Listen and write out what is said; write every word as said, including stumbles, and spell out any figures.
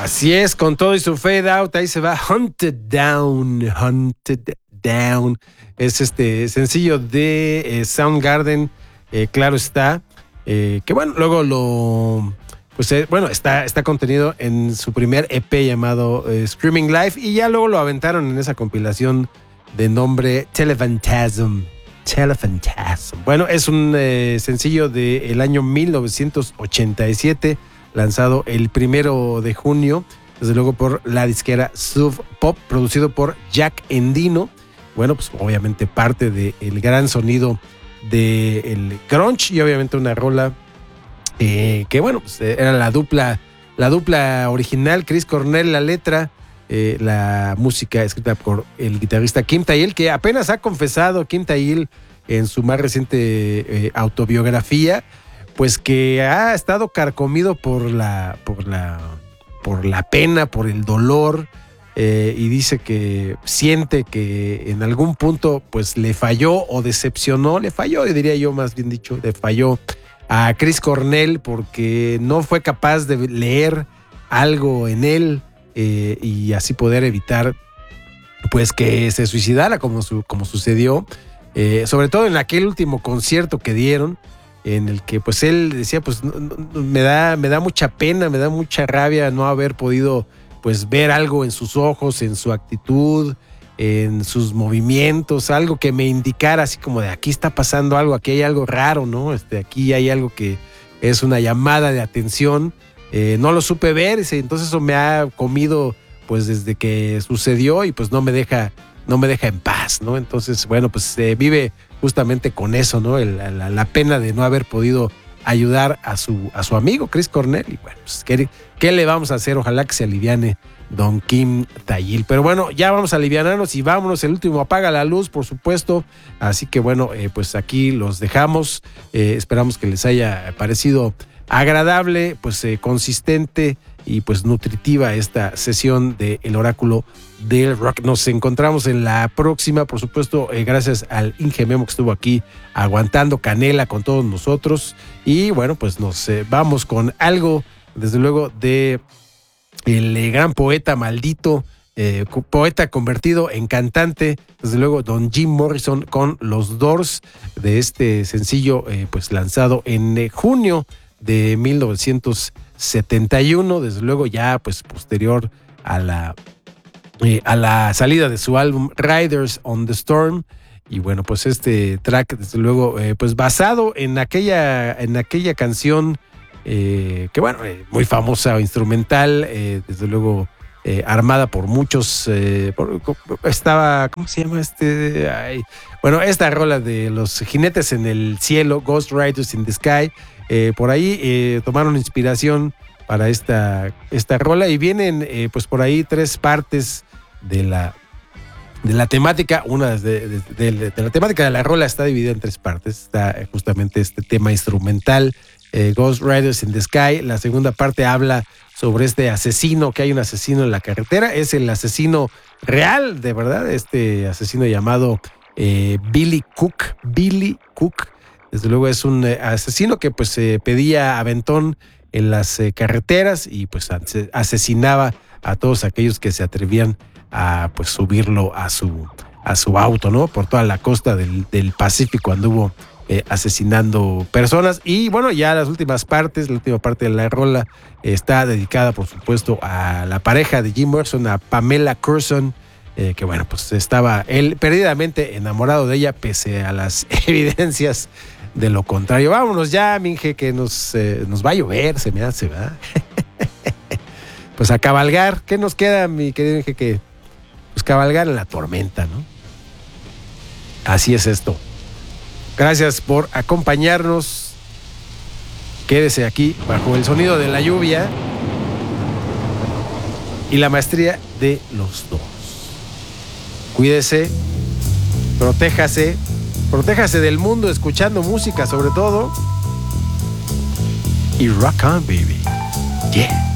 Así es, con todo y su fade out, ahí se va Hunted Down, Hunted Down. Es este sencillo de eh, Soundgarden, eh, claro está, eh, que bueno, luego lo, pues eh, bueno, está, está contenido en su primer E P llamado eh, Screaming Life, y ya luego lo aventaron en esa compilación de nombre Telephantasm. Telephantasm. Bueno, es un eh, sencillo del año mil novecientos ochenta y siete, lanzado el primero de junio, desde luego por la disquera Sub Pop, producido por Jack Endino. Bueno, pues obviamente parte del gran sonido del grunge, y obviamente una rola eh, que bueno, pues era la dupla, la dupla original, Chris Cornell la letra, eh, la música escrita por el guitarrista Kim Thayil, que apenas ha confesado Kim Thayil en su más reciente eh, autobiografía, pues que ha estado carcomido por la, por la, por la pena, por el dolor, eh, y dice que siente que en algún punto pues le falló o decepcionó, le falló, diría yo más bien dicho, le falló a Chris Cornell porque no fue capaz de leer algo en él eh, y así poder evitar pues que se suicidara como, su, como sucedió, eh, sobre todo en aquel último concierto que dieron, en el que pues él decía, pues no, no, me da me da mucha pena, me da mucha rabia no haber podido pues ver algo en sus ojos, en su actitud, en sus movimientos, algo que me indicara así como de aquí está pasando algo, aquí hay algo raro, ¿no? Este, aquí hay algo que es una llamada de atención, eh, no lo supe ver, entonces eso me ha comido pues desde que sucedió y pues no me deja, no me deja en paz, ¿no? Entonces, bueno, pues eh, vive justamente con eso, ¿no? El, la, la pena de no haber podido ayudar a su, a su amigo Chris Cornell. Y bueno, pues ¿qué, ¿qué le vamos a hacer? Ojalá que se aliviane don Kim Thayil. Pero bueno, ya vamos a alivianarnos y vámonos. El último apaga la luz, por supuesto. Así que bueno, eh, pues aquí los dejamos. Eh, esperamos que les haya parecido agradable, pues eh, consistente y pues nutritiva esta sesión de El Oráculo del Rock. Nos encontramos en la próxima, por supuesto, eh, gracias al Inge Memo que estuvo aquí aguantando canela con todos nosotros. Y bueno, pues nos eh, vamos con algo, desde luego, de el eh, gran poeta maldito, eh, poeta convertido en cantante, desde luego, don Jim Morrison, con los Doors, de este sencillo eh, pues lanzado en eh, junio de mil novecientos setenta y uno, desde luego ya pues posterior a la eh, a la salida de su álbum Riders on the Storm. Y bueno, pues este track desde luego eh, pues basado en aquella en aquella canción eh, que bueno, eh, muy famosa, instrumental, eh, desde luego eh, armada por muchos, eh, por, estaba, ¿cómo se llama este? Ay, bueno, esta rola de los jinetes en el cielo, Ghost Riders in the Sky. Eh, por ahí eh, tomaron inspiración para esta, esta rola, y vienen eh, pues por ahí tres partes de la, de la temática. Una de, de, de, de la temática de la rola está dividida en tres partes. Está justamente este tema instrumental, eh, Ghost Riders in the Sky. La segunda parte habla sobre este asesino, que hay un asesino en la carretera. Es el asesino real, de verdad, este asesino llamado eh, Billy Cook. Billy Cook. Desde luego es un eh, asesino que pues eh, pedía aventón en las eh, carreteras y pues asesinaba a todos aquellos que se atrevían a pues subirlo a su, a su auto, ¿no? Por toda la costa del, del Pacífico anduvo eh, asesinando personas. Y bueno, ya las últimas partes, la última parte de la rola eh, está dedicada, por supuesto, a la pareja de Jim Morrison, a Pamela Curson, eh, que bueno, pues estaba él perdidamente enamorado de ella, pese a las evidencias de lo contrario. Vámonos ya, Minge, que nos, eh, nos va a llover, se me hace, ¿verdad? Pues a cabalgar. ¿Qué nos queda, mi querido Minge? Que pues cabalgar en la tormenta, ¿no? Así es esto. Gracias por acompañarnos. Quédese aquí bajo el sonido de la lluvia y la maestría de los dos. Cuídese, protéjase. Protéjase del mundo escuchando música, sobre todo. Y rock on, baby. Yeah.